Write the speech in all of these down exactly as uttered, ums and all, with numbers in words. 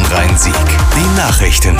Bonn-Rhein-Sieg. Die Nachrichten.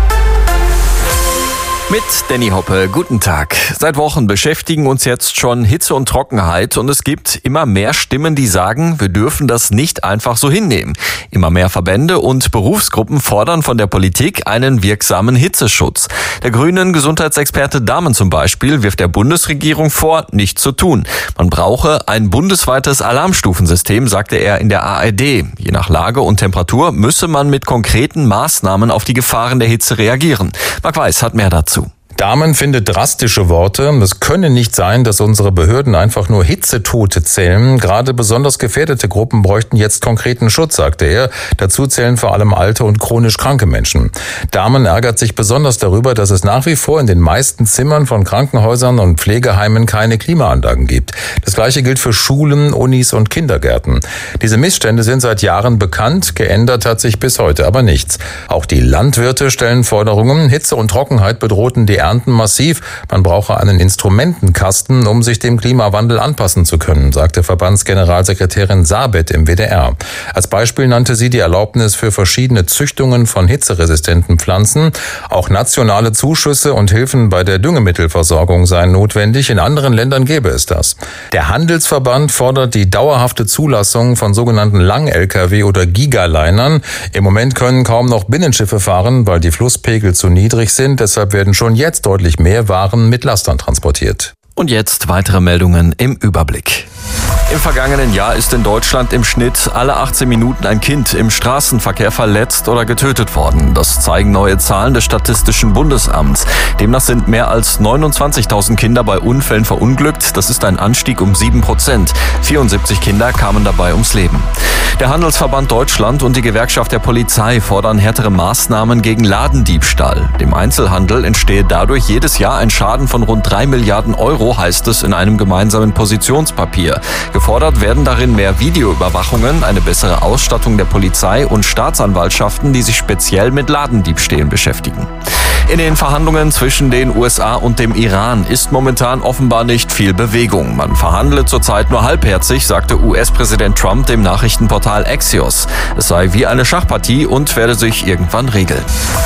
Mit Danny Hoppe, guten Tag. Seit Wochen beschäftigen uns jetzt schon Hitze und Trockenheit und es gibt immer mehr Stimmen, die sagen, wir dürfen das nicht einfach so hinnehmen. Immer mehr Verbände und Berufsgruppen fordern von der Politik einen wirksamen Hitzeschutz. Der grünen Gesundheitsexperte Dahmen zum Beispiel wirft der Bundesregierung vor, nichts zu tun. Man brauche ein bundesweites Alarmstufensystem, sagte er in der A R D. Je nach Lage und Temperatur müsse man mit konkreten Maßnahmen auf die Gefahren der Hitze reagieren. Marc Weiß hat mehr dazu. Dahmen findet drastische Worte. Es könne nicht sein, dass unsere Behörden einfach nur Hitzetote zählen. Gerade besonders gefährdete Gruppen bräuchten jetzt konkreten Schutz, sagte er. Dazu zählen vor allem alte und chronisch kranke Menschen. Dahmen ärgert sich besonders darüber, dass es nach wie vor in den meisten Zimmern von Krankenhäusern und Pflegeheimen keine Klimaanlagen gibt. Das Gleiche gilt für Schulen, Unis und Kindergärten. Diese Missstände sind seit Jahren bekannt. Geändert hat sich bis heute aber nichts. Auch die Landwirte stellen Forderungen. Hitze und Trockenheit bedrohten die Ernten massiv. Man brauche einen Instrumentenkasten, um sich dem Klimawandel anpassen zu können, sagte Verbandsgeneralsekretärin Sabet im W D R. Als Beispiel nannte sie die Erlaubnis für verschiedene Züchtungen von hitzeresistenten Pflanzen. Auch nationale Zuschüsse und Hilfen bei der Düngemittelversorgung seien notwendig. In anderen Ländern gäbe es das. Der Handelsverband fordert die dauerhafte Zulassung von sogenannten Lang-L K W oder Gigalinern. Im Moment können kaum noch Binnenschiffe fahren, weil die Flusspegel zu niedrig sind. Deshalb werden schon jetzt deutlich mehr Waren mit Lastern transportiert. Und jetzt weitere Meldungen im Überblick. Im vergangenen Jahr ist in Deutschland im Schnitt alle achtzehn Minuten ein Kind im Straßenverkehr verletzt oder getötet worden. Das zeigen neue Zahlen des Statistischen Bundesamts. Demnach sind mehr als neunundzwanzigtausend Kinder bei Unfällen verunglückt. Das ist ein Anstieg um sieben Prozent. vierundsiebzig Kinder kamen dabei ums Leben. Der Handelsverband Deutschland und die Gewerkschaft der Polizei fordern härtere Maßnahmen gegen Ladendiebstahl. Dem Einzelhandel entstehe dadurch jedes Jahr ein Schaden von rund drei Milliarden Euro, heißt es in einem gemeinsamen Positionspapier. Gefordert werden darin mehr Videoüberwachungen, eine bessere Ausstattung der Polizei und Staatsanwaltschaften, die sich speziell mit Ladendiebstählen beschäftigen. In den Verhandlungen zwischen den U S A und dem Iran ist momentan offenbar nicht viel Bewegung. Man verhandle zurzeit nur halbherzig, sagte U S-Präsident Trump dem Nachrichtenportal Axios. Es sei wie eine Schachpartie und werde sich irgendwann regeln.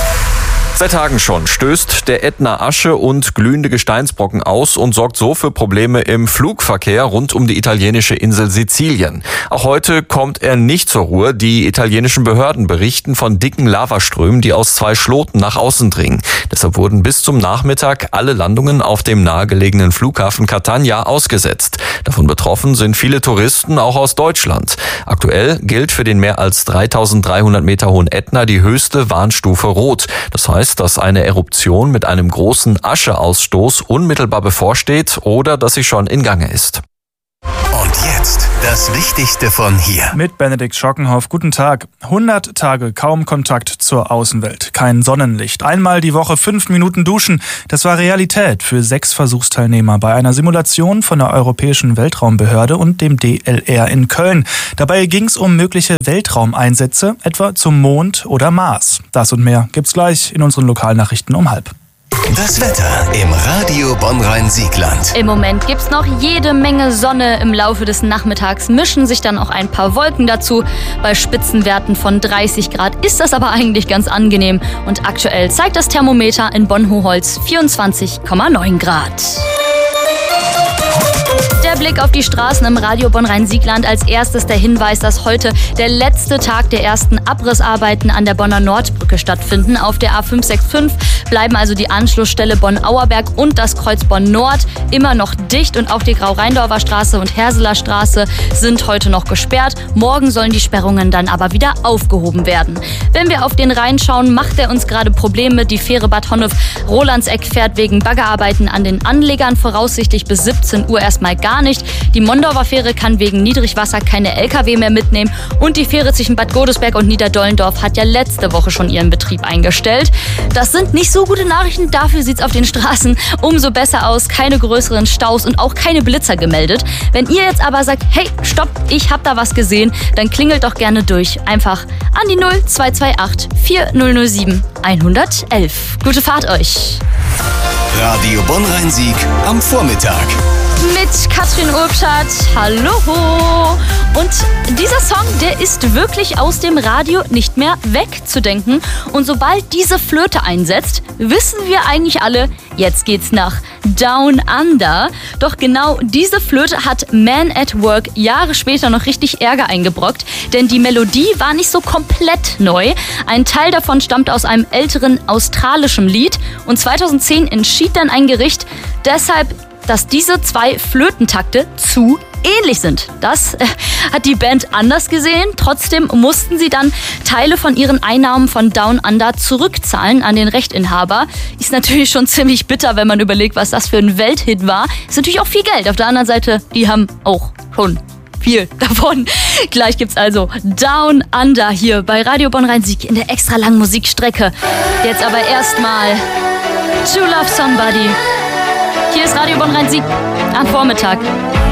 Seit Tagen schon stößt der Ätna Asche und glühende Gesteinsbrocken aus und sorgt so für Probleme im Flugverkehr rund um die italienische Insel Sizilien. Auch heute kommt er nicht zur Ruhe. Die italienischen Behörden berichten von dicken Lavaströmen, die aus zwei Schloten nach außen dringen. Deshalb wurden bis zum Nachmittag alle Landungen auf dem nahegelegenen Flughafen Catania ausgesetzt. Davon betroffen sind viele Touristen, auch aus Deutschland. Aktuell gilt für den mehr als dreitausenddreihundert Meter hohen Ätna die höchste Warnstufe Rot. Das heißt, dass eine Eruption mit einem großen Ascheausstoß unmittelbar bevorsteht oder dass sie schon in Gange ist. Und jetzt das Wichtigste von hier. Mit Benedikt Schockenhoff, guten Tag. hundert Tage kaum Kontakt zur Außenwelt, kein Sonnenlicht. Einmal die Woche fünf Minuten duschen. Das war Realität für sechs Versuchsteilnehmer bei einer Simulation von der Europäischen Weltraumbehörde und dem D L R in Köln. Dabei ging es um mögliche Weltraumeinsätze, etwa zum Mond oder Mars. Das und mehr gibt's gleich in unseren Lokalnachrichten um halb. Das Wetter im Radio Bonn-Rhein-Siegland. Im Moment gibt's noch jede Menge Sonne. Im Laufe des Nachmittags mischen sich dann auch ein paar Wolken dazu. Bei Spitzenwerten von dreißig Grad ist das aber eigentlich ganz angenehm. Und aktuell zeigt das Thermometer in Bonn-Hochholz vierundzwanzig Komma neun Grad. Der Blick auf die Straßen im Radio Bonn-Rhein-Siegland. Als erstes der Hinweis, dass heute der letzte Tag der ersten Abrissarbeiten an der Bonner Nordbrücke stattfinden. Auf der A fünf sechs fünf bleiben also die Anschlussstelle Bonn-Auerberg und das Kreuz Bonn-Nord immer noch dicht. Und auch die Grau-Rheindorfer Straße und Herseler Straße sind heute noch gesperrt. Morgen sollen die Sperrungen dann aber wieder aufgehoben werden. Wenn wir auf den Rhein schauen, macht er uns gerade Probleme. Die Fähre Bad Honnef-Rolandseck fährt wegen Baggerarbeiten an den Anlegern voraussichtlich bis siebzehn Uhr erstmal gar nicht. Die Mondorfer Fähre kann wegen Niedrigwasser keine L K W mehr mitnehmen und die Fähre zwischen Bad Godesberg und Niederdollendorf hat ja letzte Woche schon ihren Betrieb eingestellt. Das sind nicht so gute Nachrichten, dafür sieht es auf den Straßen umso besser aus. Keine größeren Staus und auch keine Blitzer gemeldet. Wenn ihr jetzt aber sagt, hey, stopp, ich hab da was gesehen, dann klingelt doch gerne durch. Einfach an die null zwei zwei acht vier null null sieben hundertelf. Gute Fahrt euch! Radio Bonn-Rhein-Sieg am Vormittag. mit Katrin Urbschat. Hallo! Und dieser Song, der ist wirklich aus dem Radio nicht mehr wegzudenken. Und sobald diese Flöte einsetzt, wissen wir eigentlich alle, jetzt geht's nach Down Under. Doch genau diese Flöte hat Man at Work Jahre später noch richtig Ärger eingebrockt, denn die Melodie war nicht so komplett neu. Ein Teil davon stammt aus einem älteren australischen Lied und zweitausendzehn entschied dann ein Gericht deshalb, dass diese zwei Flötentakte zu ähnlich sind. Das äh, hat die Band anders gesehen. Trotzdem mussten sie dann Teile von ihren Einnahmen von Down Under zurückzahlen an den Rechtinhaber. Ist natürlich schon ziemlich bitter, wenn man überlegt, was das für ein Welthit war. Ist natürlich auch viel Geld. Auf der anderen Seite, die haben auch schon viel davon. Gleich gibt's also Down Under hier bei Radio Bonn-Rhein-Sieg in der extra langen Musikstrecke. Jetzt aber erstmal To Love Somebody. Hier ist Radio Bonn-Rhein-Sieg am Vormittag.